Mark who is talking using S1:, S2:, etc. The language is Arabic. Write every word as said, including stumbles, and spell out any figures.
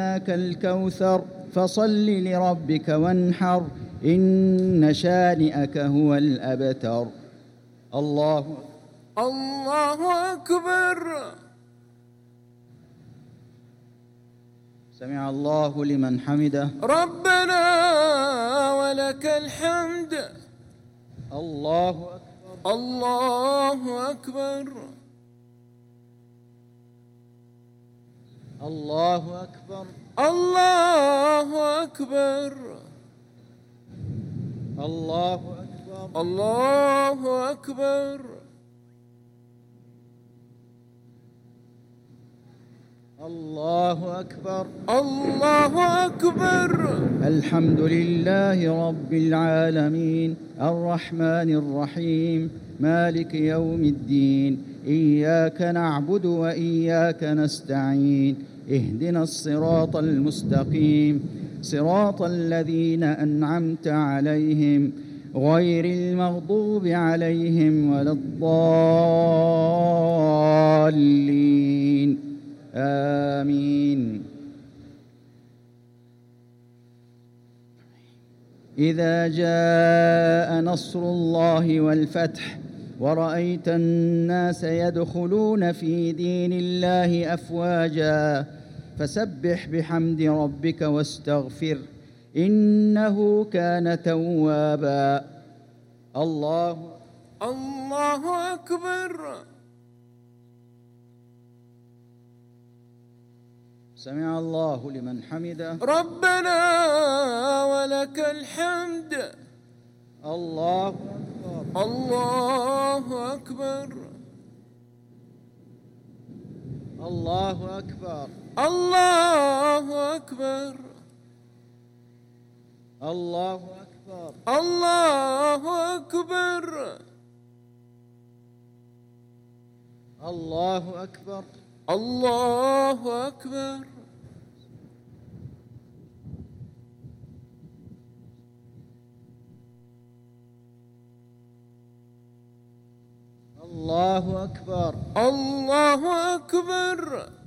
S1: الكوثر فصل لربك وانحر إن شانئك هو الأبتر. الله
S2: الله أكبر.
S1: سمع الله لمن حمده.
S2: ربنا ولك الحمد.
S1: الله أكبر.
S2: الله أكبر.
S1: الله أكبر.
S2: الله أكبر.
S1: الله أكبر.
S2: الله أكبر.
S1: الله أكبر.
S2: الله أكبر.
S1: الحمد لله رب العالمين الرحمن الرحيم مالك يوم الدين إياك نعبد وإياك نستعين اهدنا الصراط المستقيم صراط الذين أنعمت عليهم غير المغضوب عليهم ولا الضالين آمين. إذا جاء نصر الله والفتح ورأيت الناس يدخلون في دين الله أفواجا فسبح بحمد ربك واستغفر إنه كان توابا. الله
S2: الله أكبر.
S1: سمع الله لمن حمده.
S2: ربنا ولك الحمد.
S1: الله أكبر.
S2: الله أكبر.
S1: الله أكبر.
S2: الله أكبر.
S1: الله أكبر.
S2: الله أكبر.
S1: الله أكبر.
S2: الله أكبر.
S1: الله أكبر.
S2: الله أكبر.